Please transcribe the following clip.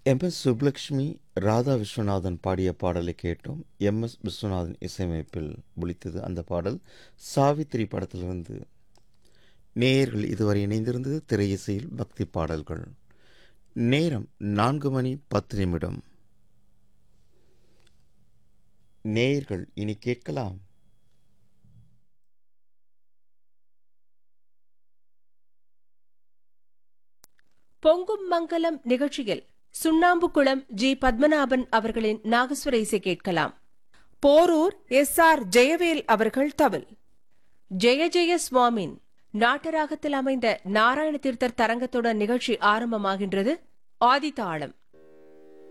MS. Subbulakshmi, Radha Viswanathan பாடிய பாடலை கேட்டோம். எம்.எஸ். விஸ்வநாதன் இசையமைப்பில் ஒலித்தது அந்த பாடல். சாவித்திரி படத்திலிருந்து. நேயர்கள் இதுவரை இணைந்திருந்தது திரை இசையில் பக்தி பாடல்கள். நேரம் 4:10. நேயர்கள் இனி கேட்கலாம். பொங்கும் மங்கலம் நிகழ்ச்சியில் சுண்ணாம்புக்குளம் ஜி. பத்மநாபன் அவர்களின் நாகஸ்வர இசை கேட்கலாம். போரூர் எஸ்.ஆர். ஜெயவேல் அவர்கள் தவில். ஜெய ஜெய சுவாமின் நாட்டராகத்தில் அமைந்த நாராயண தீர்த்தர் தரங்கத்துடன் நிகழ்ச்சி ஆரம்பமாகின்றது. ஆதிதாளம்.